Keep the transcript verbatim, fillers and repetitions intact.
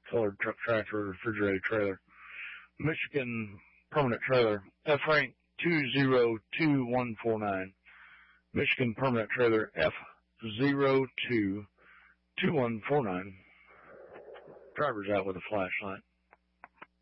colored truck tractor, refrigerated trailer. Michigan permanent trailer, F rank two zero two one four nine. Michigan permanent trailer, F zero two two one four nine. Driver's out with a flashlight.